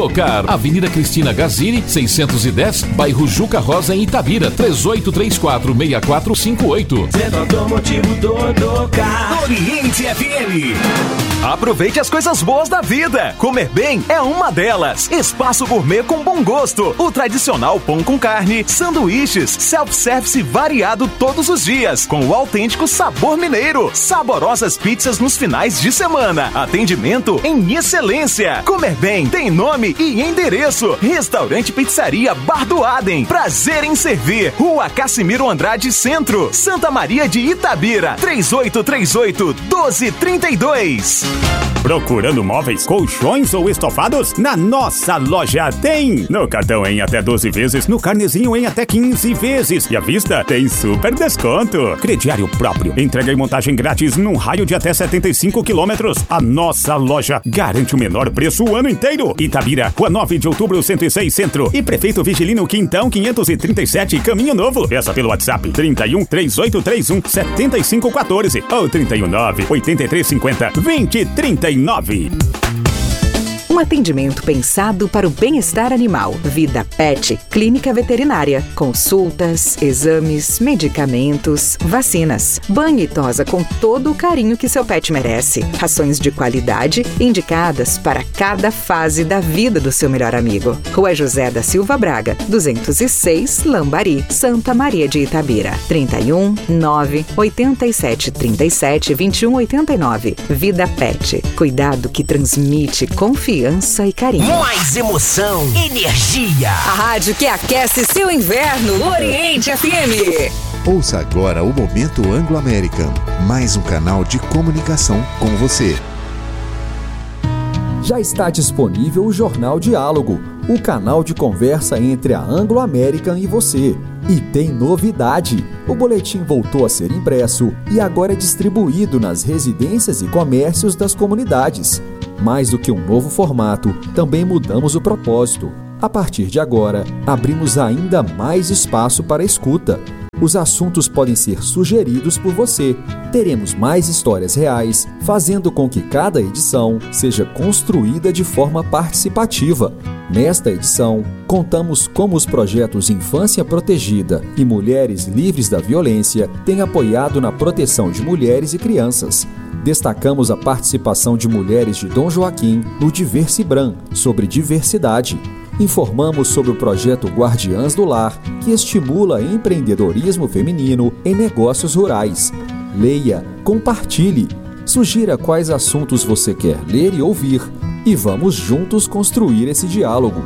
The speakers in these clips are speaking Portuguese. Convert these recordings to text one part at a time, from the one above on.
Tocar, Avenida Cristina Gazini, 610, bairro Juca Rosa, em Itabira, 3834-6458. Centro Automotivo Tocar. Oriente FM. Aproveite as coisas boas da vida. Comer bem é uma delas. Espaço gourmet com bom gosto. O tradicional pão com carne, sanduíches, self-service variado todos os dias, com o autêntico sabor mineiro. Saborosas pizzas nos finais de semana. Atendimento em excelência. Comer bem tem nome e endereço. Restaurante Pizzaria Bar do Adem. Prazer em servir. Rua Cassimiro Andrade Centro, Santa Maria de Itabira. 3838-1232. Procurando móveis, colchões ou estofados? Na nossa loja tem! No cartão em até 12 vezes, no carnezinho em até 15 vezes. E à vista tem super desconto. Crediário próprio. Entrega e montagem grátis num raio de até 75 quilômetros. A nossa loja garante o menor preço o ano inteiro. Itabira, Rua 9 de Outubro, 106 Centro. E Prefeito Vigilino Quintão, 537, Caminho Novo. Peça pelo WhatsApp 31-3831-7514 ou 319-8350-2039. Um atendimento pensado para o bem-estar animal. Vida Pet, clínica veterinária. Consultas, exames, medicamentos, vacinas. Banho e tosa com todo o carinho que seu pet merece. Rações de qualidade indicadas para cada fase da vida do seu melhor amigo. Rua José da Silva Braga, 206, Lambari, Santa Maria de Itabira. 31-9-8737-2189. Vida Pet, cuidado que transmite confiança e carinho. Mais emoção, energia. A rádio que aquece seu inverno, Oriente FM. Ouça agora o Momento Anglo-American, mais um canal de comunicação com você. Já está disponível o Jornal Diálogo, o canal de conversa entre a Anglo-American e você. E tem novidade! O boletim voltou a ser impresso e agora é distribuído nas residências e comércios das comunidades. Mais do que um novo formato, também mudamos o propósito. A partir de agora, abrimos ainda mais espaço para a escuta. Os assuntos podem ser sugeridos por você. Teremos mais histórias reais, fazendo com que cada edição seja construída de forma participativa. Nesta edição, contamos como os projetos Infância Protegida e Mulheres Livres da Violência têm apoiado na proteção de mulheres e crianças. Destacamos a participação de mulheres de Dom Joaquim no Diversibram, sobre diversidade. Informamos sobre o projeto Guardiãs do Lar, que estimula empreendedorismo feminino em negócios rurais. Leia, compartilhe, sugira quais assuntos você quer ler e ouvir, e vamos juntos construir esse diálogo.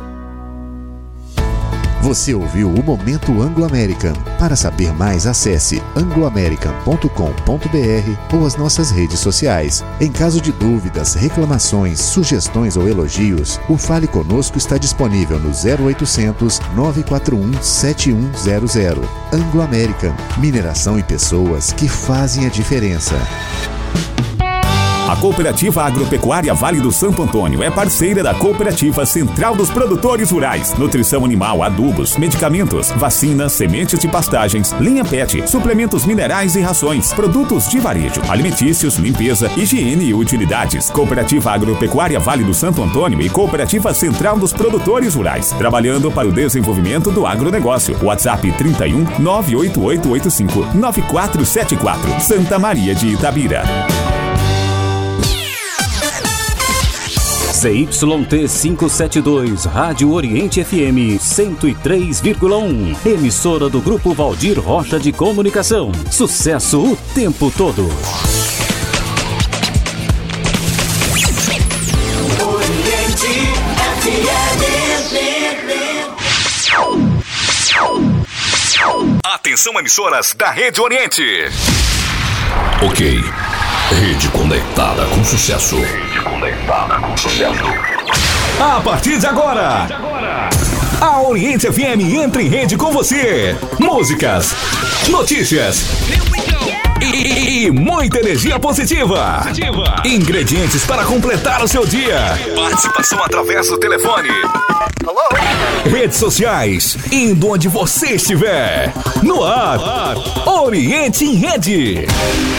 Você ouviu o Momento Anglo-American. Para saber mais, acesse angloamerican.com.br ou as nossas redes sociais. Em caso de dúvidas, reclamações, sugestões ou elogios, o Fale Conosco está disponível no 0800 941 7100. Anglo-American, mineração e pessoas que fazem a diferença. A Cooperativa Agropecuária Vale do Santo Antônio é parceira da Cooperativa Central dos Produtores Rurais. Nutrição animal, adubos, medicamentos, vacinas, sementes de pastagens, linha PET, suplementos minerais e rações, produtos de varejo, alimentícios, limpeza, higiene e utilidades. Cooperativa Agropecuária Vale do Santo Antônio e Cooperativa Central dos Produtores Rurais. Trabalhando para o desenvolvimento do agronegócio. WhatsApp 31 98885 9474. Santa Maria de Itabira. ZYT 572, Rádio Oriente FM 103,1. Emissora do Grupo Valdir Rocha de Comunicação. Sucesso o tempo todo. Oriente FM. Atenção, emissoras da Rede Oriente. Ok. Rede conectada com sucesso. A partir de agora, a Oriente FM entra em rede com você. Músicas, notícias e muita energia positiva. Ingredientes para completar o seu dia. Participação através do telefone. Redes sociais, indo onde você estiver. No ar, Oriente em Rede.